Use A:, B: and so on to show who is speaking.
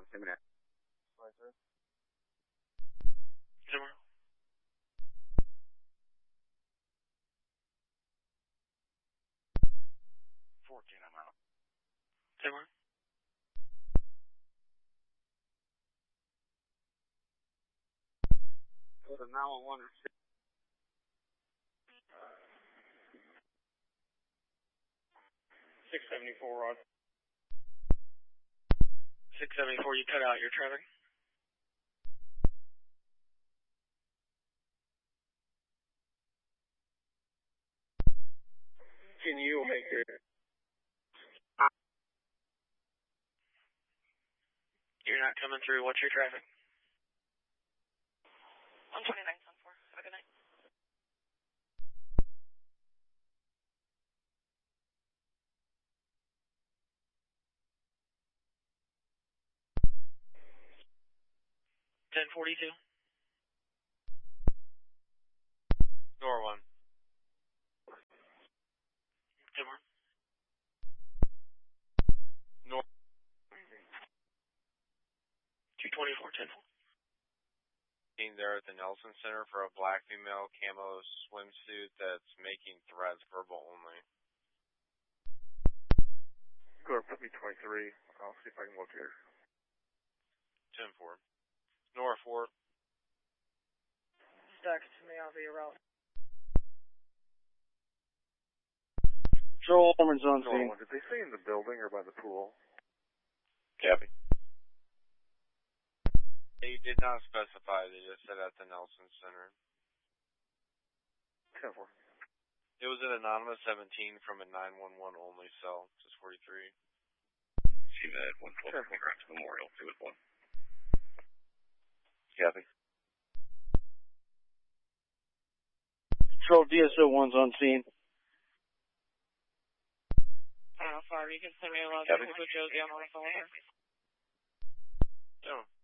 A: minute.
B: Right, sir.
C: Somewhere. 14, I'm out. Somewhere.
A: Go to 911 or
B: 674, Rod.
C: 674, you cut out your traffic.
B: Can you make it?
C: You're not coming through. What's your traffic?
D: 129, 4. Have a good night.
C: $1042.
B: Door 1.
C: Somewhere.
B: North.
C: 224, 10.
B: There at the Nelson Center for a black female camo swimsuit that's making threats, verbal only. Go ahead, put me 23. I'll see if I can locate her. 10-4. Nora 4.
D: Stuck to me, I'll be around.
E: Joel Orman's on scene.
B: Did they say in the building or by the pool?
E: Copy.
B: They did not specify. They just said at the Nelson Center. 10-4. It was an anonymous 17 from a 911 only cell, just 43.
A: See that 112 Tracks Memorial, 2 1.
E: Copy. Control DSO 1's on scene.
D: I don't know, 5, you can send me a log.
E: Copy.
D: Josie on the phone.
B: No.